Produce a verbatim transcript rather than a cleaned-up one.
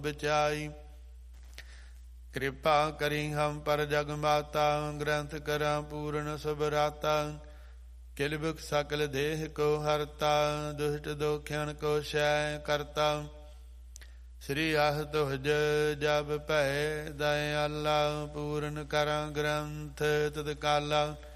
बिचाई। कृपा करी हम पर जग माता, ग्रंथ करा पूर्ण सुभराता। किलबिख सकल देह को हरता, दुष्ट दोखियन को शय करता। श्री आह तुहज जब भय दयाला, पूर्ण करा ग्रंथ तत्काला।